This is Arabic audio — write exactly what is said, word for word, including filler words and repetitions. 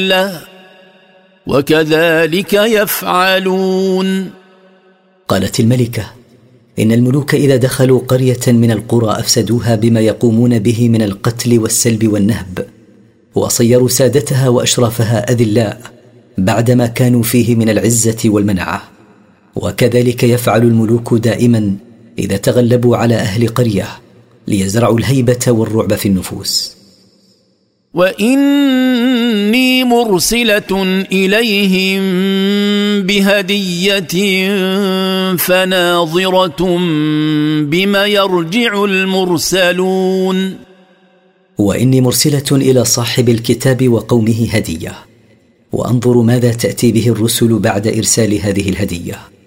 له وكذلك يفعلون. قالت الملكة: إن الملوك إذا دخلوا قرية من القرى أفسدوها بما يقومون به من القتل والسلب والنهب، وصيروا سادتها وأشرافها أذلاء بعدما كانوا فيه من العزة والمنعة. وكذلك يفعل الملوك دائما إذا تغلبوا على أهل قرية ليزرعوا الهيبة والرعب في النفوس. وإني مرسلة إليهم بهدية فناظرة بما يرجع المرسلون. وإني مرسلة إلى صاحب الكتاب وقومه هدية، وأنظر ماذا تأتي به الرسل بعد إرسال هذه الهدية.